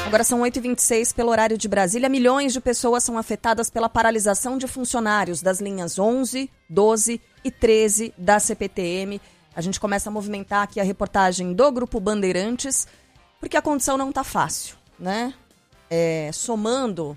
Agora são 8h26 pelo horário de Brasília. Milhões de pessoas são afetadas pela paralisação de funcionários das linhas 11, 12 e 13 da CPTM. A gente começa a movimentar aqui a reportagem do Grupo Bandeirantes, porque a condição não está fácil, né? Somando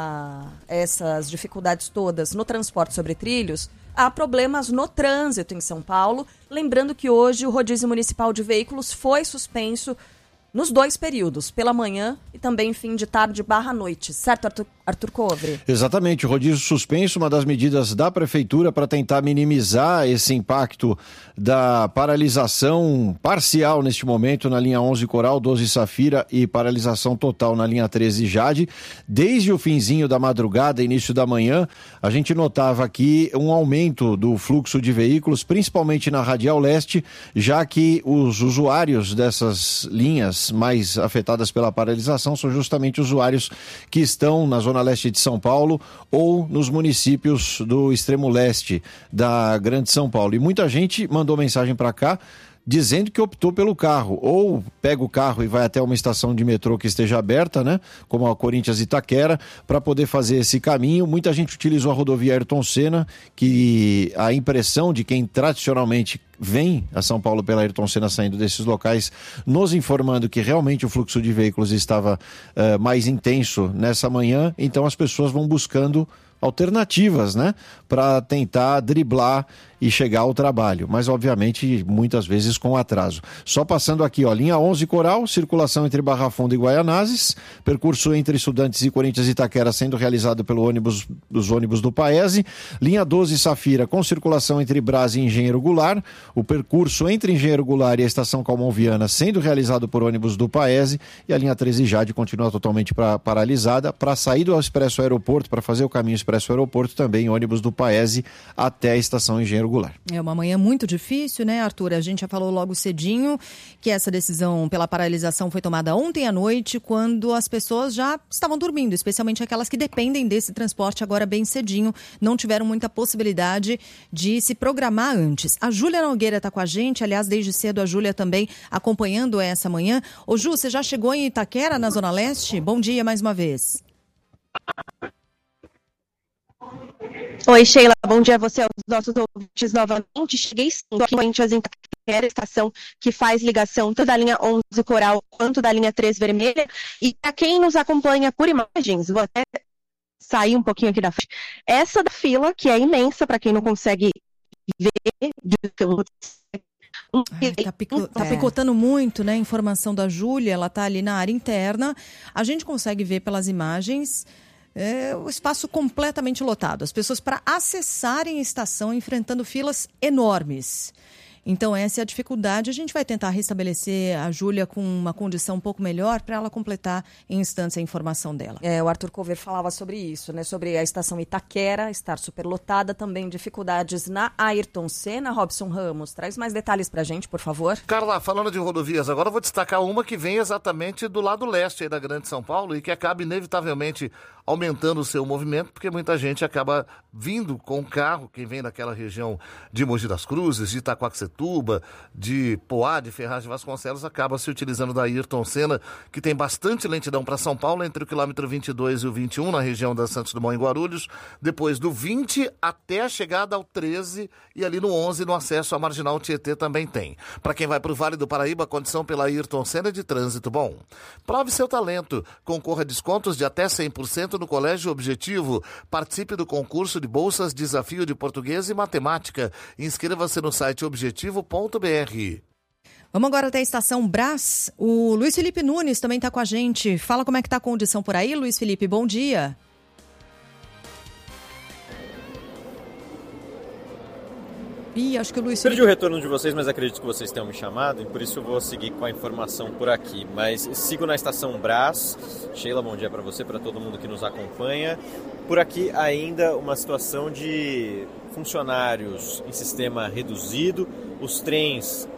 a essas dificuldades todas no transporte sobre trilhos, há problemas no trânsito em São Paulo. Lembrando que hoje o rodízio municipal de veículos foi suspenso nos 2 períodos, pela manhã e também fim de tarde / noite. Certo, Arthur Covre? Exatamente, o rodízio suspenso, uma das medidas da Prefeitura para tentar minimizar esse impacto da paralisação parcial neste momento na linha 11 Coral, 12 Safira e paralisação total na linha 13 Jade. Desde o finzinho da madrugada, início da manhã, a gente notava aqui um aumento do fluxo de veículos, principalmente na Radial Leste, já que os usuários dessas linhas mais afetadas pela paralisação são justamente usuários que estão na zona leste de São Paulo ou nos municípios do extremo leste da Grande São Paulo. E muita gente mandou mensagem para cá dizendo que optou pelo carro, ou pega o carro e vai até uma estação de metrô que esteja aberta, né, como a Corinthians Itaquera, para poder fazer esse caminho. Muita gente utilizou a rodovia Ayrton Senna, que a impressão de quem tradicionalmente vem a São Paulo pela Ayrton Senna saindo desses locais, nos informando que realmente o fluxo de veículos estava mais intenso nessa manhã, então as pessoas vão buscando alternativas, né, para tentar driblar e chegar ao trabalho, mas obviamente muitas vezes com atraso. Só passando aqui, ó, linha 11 Coral, circulação entre Barra Funda e Guaianazes, percurso entre Estudantes e Corinthians Itaquera sendo realizado pelo dos ônibus do Paese, linha 12 Safira com circulação entre Brás e Engenheiro Goulart, o percurso entre Engenheiro Goulart e a estação Calmon Viana sendo realizado por ônibus do Paese, e a linha 13 Jade continua totalmente paralisada. Para sair do Expresso Aeroporto, para fazer o caminho Expresso Aeroporto, também ônibus do Paese até a estação Engenheiro Goulart. É uma manhã muito difícil, né, Arthur? A gente já falou logo cedinho que essa decisão pela paralisação foi tomada ontem à noite, quando as pessoas já estavam dormindo, especialmente aquelas que dependem desse transporte agora bem cedinho, não tiveram muita possibilidade de se programar antes. A Júlia Nogueira está com a gente, aliás, desde cedo a Júlia também acompanhando essa manhã. Ô Ju, você já chegou em Itaquera, na Zona Leste? Bom dia mais uma vez. Oi, Sheila, bom dia a você, aos nossos ouvintes novamente. Cheguei sim, aqui em Itaquera, estação que faz ligação tanto da linha 11 Coral quanto da linha 3 Vermelha. E para quem nos acompanha por imagens, vou até sair um pouquinho aqui da frente. Essa da fila, que é imensa, para quem não consegue ver. Tá picotando muito, né? Informação da Júlia, ela tá ali na área interna. A gente consegue ver pelas imagens o espaço completamente lotado. As pessoas para acessarem a estação enfrentando filas enormes. Então essa é a dificuldade. A gente vai tentar restabelecer a Júlia com uma condição um pouco melhor para ela completar em instância a informação dela. O Arthur Cover falava sobre isso, né? Sobre a estação Itaquera estar superlotada, também dificuldades na Ayrton Senna. Robson Ramos, traz mais detalhes pra gente, por favor. Carla, falando de rodovias, agora eu vou destacar uma que vem exatamente do lado leste aí da Grande São Paulo e que acaba inevitavelmente aumentando o seu movimento, porque muita gente acaba vindo com o carro, quem vem daquela região de Mogi das Cruzes, de Itaquaquecetuba, de Poá, de Ferraz de Vasconcelos, acaba se utilizando da Ayrton Senna, que tem bastante lentidão para São Paulo, entre o quilômetro 22 e o 21, na região da Santos Dumont em Guarulhos, depois do 20 até a chegada ao 13 e ali no 11, no acesso à Marginal Tietê também tem. Para quem vai para o Vale do Paraíba, a condição pela Ayrton Senna é de trânsito bom. Prove seu talento, concorra a descontos de até 100% no Colégio Objetivo. Participe do concurso de bolsas Desafio de Português e Matemática. Inscreva-se no site objetivo.br. Vamos agora até a estação Brás. O Luiz Felipe Nunes também está com a gente. Fala como é que está a condição por aí, Luiz Felipe. Bom dia. Acho que o Luiz Felipe... Perdi o retorno de vocês, mas acredito que vocês tenham me chamado, e por isso eu vou seguir com a informação por aqui. Mas sigo na estação Brás. Sheila, bom dia para você, para todo mundo que nos acompanha. Por aqui ainda uma situação de funcionários em sistema reduzido. Os trens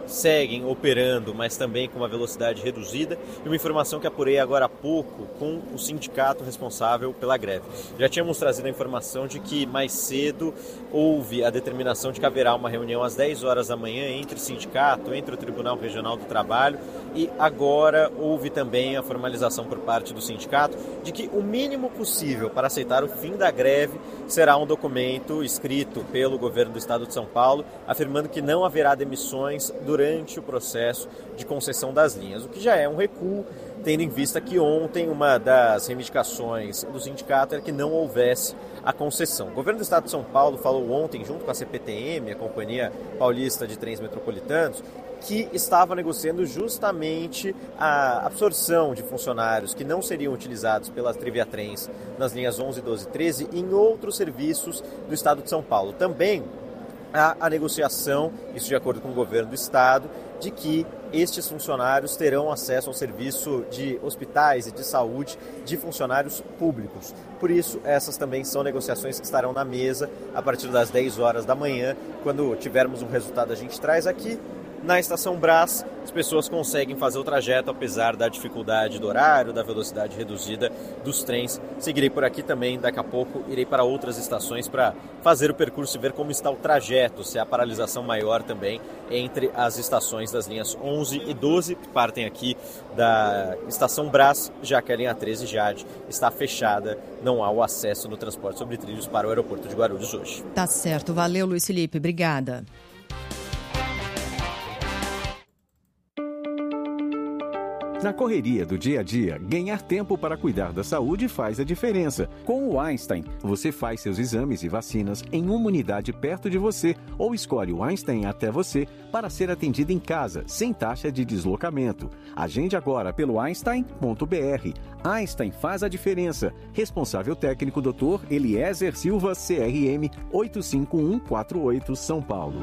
seguem operando, mas também com uma velocidade reduzida, e uma informação que apurei agora há pouco com o sindicato responsável pela greve. Já tínhamos trazido a informação de que mais cedo houve a determinação de que haverá uma reunião às 10 horas da manhã entre o sindicato, entre o Tribunal Regional do Trabalho, e agora houve também a formalização por parte do sindicato de que o mínimo possível para aceitar o fim da greve será um documento escrito pelo governo do estado de São Paulo, afirmando que não haverá demissões durante o processo de concessão das linhas, o que já é um recuo, tendo em vista que ontem uma das reivindicações do sindicato era que não houvesse a concessão. O governo do estado de São Paulo falou ontem, junto com a CPTM, a Companhia Paulista de Trens Metropolitanos, que estava negociando justamente a absorção de funcionários que não seriam utilizados pela Triviatrens nas linhas 11, 12 e 13 em outros serviços do estado de São Paulo. Também há a negociação, isso de acordo com o governo do estado, de que estes funcionários terão acesso ao serviço de hospitais e de saúde de funcionários públicos. Por isso, essas também são negociações que estarão na mesa a partir das 10 horas da manhã. Quando tivermos um resultado, a gente traz aqui. Na Estação Brás, as pessoas conseguem fazer o trajeto, apesar da dificuldade do horário, da velocidade reduzida dos trens. Seguirei por aqui também, daqui a pouco irei para outras estações para fazer o percurso e ver como está o trajeto, se há paralisação maior também entre as estações das linhas 11 e 12, que partem aqui da Estação Brás, já que a linha 13 Jade está fechada, não há o acesso no transporte sobre trilhos para o aeroporto de Guarulhos hoje. Tá certo, valeu Luiz Felipe, obrigada. Na correria do dia a dia, ganhar tempo para cuidar da saúde faz a diferença. Com o Einstein, você faz seus exames e vacinas em uma unidade perto de você ou escolhe o Einstein até você para ser atendido em casa, sem taxa de deslocamento. Agende agora pelo einstein.br. Einstein faz a diferença. Responsável técnico Dr. Eliezer Silva, CRM 85148, São Paulo.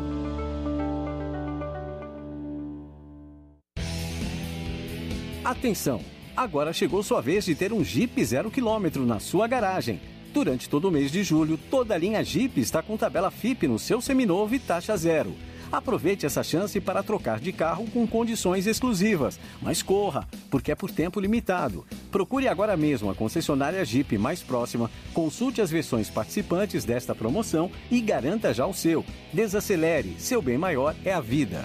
Atenção! Agora chegou sua vez de ter um Jeep 0 km na sua garagem. Durante todo o mês de julho, toda a linha Jeep está com tabela FIP no seu seminovo e taxa zero. Aproveite essa chance para trocar de carro com condições exclusivas. Mas corra, porque é por tempo limitado. Procure agora mesmo a concessionária Jeep mais próxima, consulte as versões participantes desta promoção e garanta já o seu. Desacelere, seu bem maior é a vida.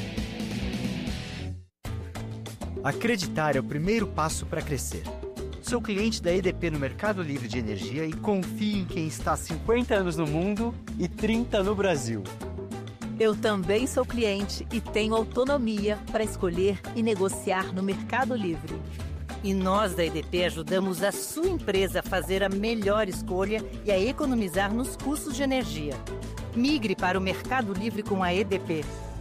Acreditar é o primeiro passo para crescer. Sou cliente da EDP no Mercado Livre de Energia e confio em quem está há 50 anos no mundo e 30 no Brasil. Eu também sou cliente e tenho autonomia para escolher e negociar no Mercado Livre. E nós da EDP ajudamos a sua empresa a fazer a melhor escolha e a economizar nos custos de energia. Migre para o Mercado Livre com a EDP.